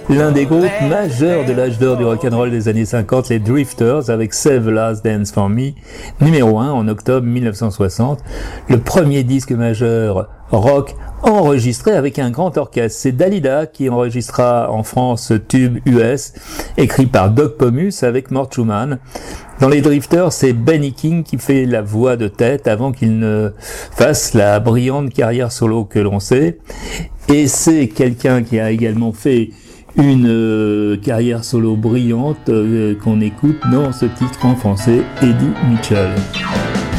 l'un des groupes majeurs de l'âge d'or du rock'n'roll des années 50, les Drifters, avec Save the Last Dance for Me, numéro 1 en octobre 1960, le premier disque majeur rock enregistré avec un grand orchestre. C'est Dalida qui enregistra en France ce tube US, écrit par Doc Pomus avec Mort Schumann. Dans les Drifters, c'est Benny King qui fait la voix de tête avant qu'il ne fasse la brillante carrière solo que l'on sait. Et c'est quelqu'un qui a également fait une carrière solo brillante qu'on écoute dans ce titre en français, Eddie Mitchell.